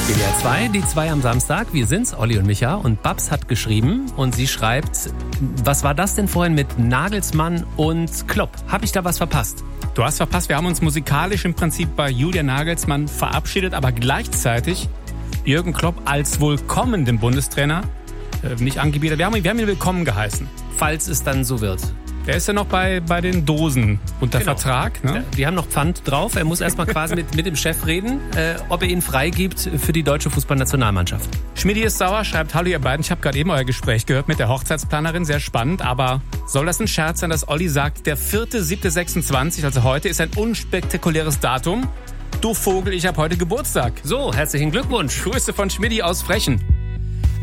WDR 2, die 2 am Samstag. Wir sind's, Olli und Micha. Und Babs hat geschrieben und sie schreibt, was war das denn vorhin mit Nagelsmann und Klopp? Hab ich da was verpasst? Du hast verpasst, wir haben uns musikalisch im Prinzip bei Julian Nagelsmann verabschiedet, aber gleichzeitig Jürgen Klopp als wohl kommenden Bundestrainer nicht angebietet. Wir haben ihn willkommen geheißen. Falls es dann so wird. Der ist ja noch bei den Dosen unter Vertrag. Ne? Die haben noch Pfand drauf. Er muss erstmal quasi mit dem Chef reden, ob er ihn freigibt für die deutsche Fußballnationalmannschaft. Schmidi ist sauer, schreibt, hallo ihr beiden, ich habe gerade eben euer Gespräch gehört mit der Hochzeitsplanerin, sehr spannend, aber soll das ein Scherz sein, dass Olli sagt, der 4.7.26, also heute, ist ein unspektakuläres Datum? Du Vogel, ich habe heute Geburtstag. So, herzlichen Glückwunsch. Grüße von Schmidi aus Frechen.